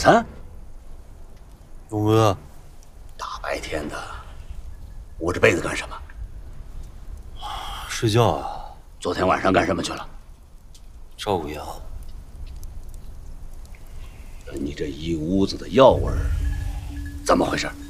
餐？ 勇哥， 大白天的，捂着被子干什么？ 睡觉啊。 昨天晚上干什么去了？ 照顾药。 你这一屋子的药味儿，怎么回事？